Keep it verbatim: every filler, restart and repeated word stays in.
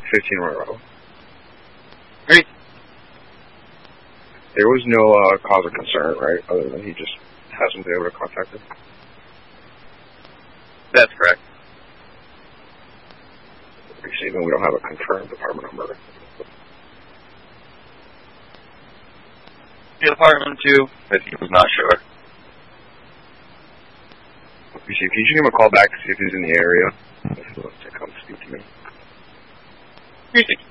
fifteen Monroe. Great. There was no uh, cause of concern, right? Other than he just hasn't been able to contact him. That's correct. Even we don't have a confirmed department number. The apartment two, but he was not sure. Can you just give him a call back to see if he's in the area? If he wants to come speak to me. Great.